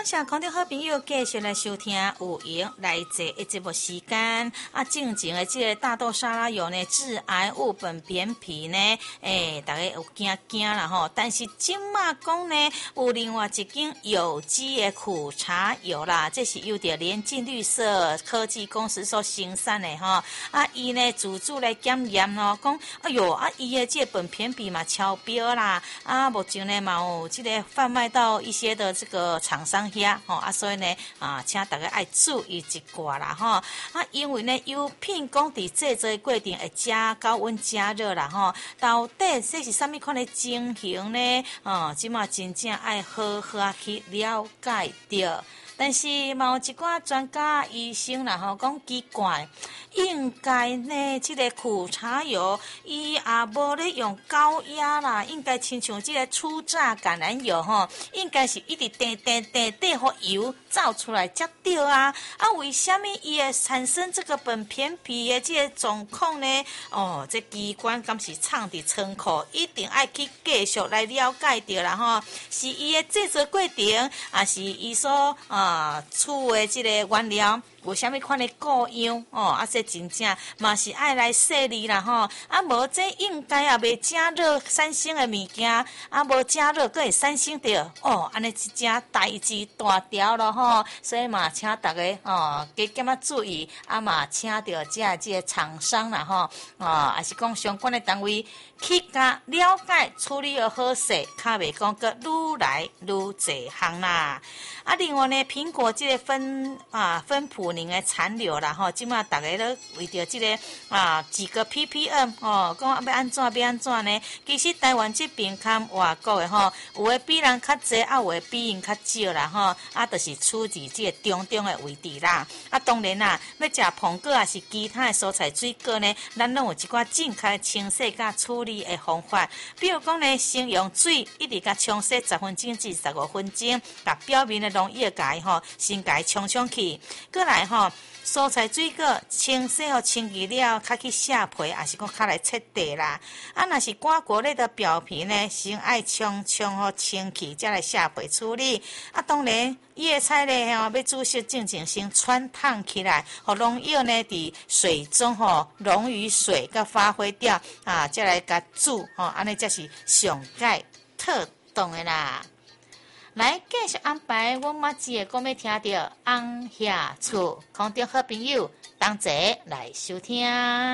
谢空中好朋友继续来收听有闲来坐的节目时间啊，正经的这个大豆沙拉油呢，致癌物苯扁皮呢，大家有惊啦吼，但是今嘛讲呢，有另外一种有机的苦茶油啦，这是由着联进绿色科技公司所生产的吼，啊，伊呢自主来检验咯，讲哎哟啊，伊的这个苯扁皮嘛超标啦，啊，目前呢嘛有这个贩卖到一些的这个厂商遐吼，啊，所以呢啊，请大家爱注意一寡啦吼，啊，因为呢油品讲伫制作过程会加高温加热啦吼，到底这是啥物款的情形呢？即马真正爱好好啊去了解着。但是嘛有一寡专家医生啦吼，讲奇怪，应该呢，这个苦茶油伊也无咧用高压啦，应该亲像这个初榨橄榄油吼，应该是一直滴互油造出来才对啊！啊，为什么伊会产生这个苯扁皮的这个状况呢？这机关敢是藏伫仓库，一定爱去继续来了解着啦吼，是伊的制作过程，还是伊所厝的这个原料有啥物款的故样这真正嘛是爱来细腻啦吼，无这应该也袂加热产生的物件，无加热佫会产生着安尼一件代志大条咯吼，所以嘛，请大家加减注意，嘛请着这个厂商啦吼，也是讲相关的单位去甲了解处理的好势，较袂讲佫愈来愈侪项啦。另外呢，苹果这个芬普宁的残留啦吼，即马大家都为着这个几个 ppm 讲要安怎呢？其实台湾这边看外国的吼，有的比人较济，有的比人较少啦吼，就是处伫这个中的位置啦。当然啦，要食苹果也是其他的蔬菜水果呢，咱拢有一寡正确的清洗甲处理的方法。比如讲呢，先用水一直甲冲洗10分钟至15分钟，甲表面的溶液先甲伊冲去，过来蔬菜水果清洗清洁了，较去下皮，还是讲较来切地啦。若是瓜果类的表皮呢，先爱清去，才来下皮处理。当然叶菜类要煮熟正先穿烫起来，互溶液呢伫水中溶于水，甲发挥掉才来甲煮安尼才是上解特当的啦。来继续安排，阮妈姐讲要听到红霞厝，空中好朋友同齐来收听。